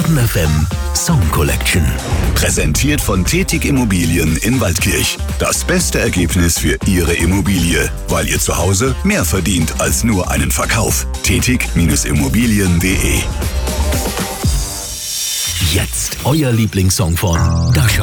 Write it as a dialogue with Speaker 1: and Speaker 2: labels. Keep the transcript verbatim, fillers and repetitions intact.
Speaker 1: Stern F M Song Collection.
Speaker 2: Präsentiert von Tetig Immobilien in Waldkirch. Das beste Ergebnis für Ihre Immobilie, weil ihr zu Hause mehr verdient als nur einen Verkauf. Tetig Immobilien punkt de.
Speaker 1: Jetzt euer Lieblingssong von Dasha.